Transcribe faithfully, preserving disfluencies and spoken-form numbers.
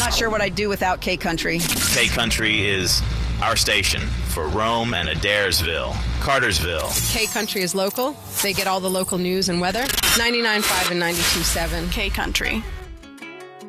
not sure what I'd do without K-Country. K-Country is our station for Rome and Adairsville, Cartersville. K-Country is local. They get all the local news and weather. ninety-nine point five and ninety-two point seven. K-Country.